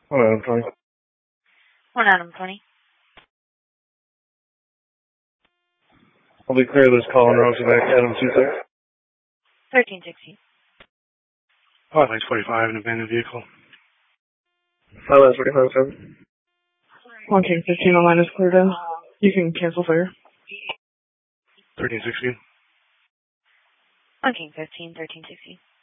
One Adam 20. One Adam 20. I'll be clear this call and route you back to Adam 26. 1360. Hotline 45, an abandoned vehicle. Hotline 45, 7. 1 King 15 online is cleared in. You can cancel fire. 1360. 1 King 15, 1360.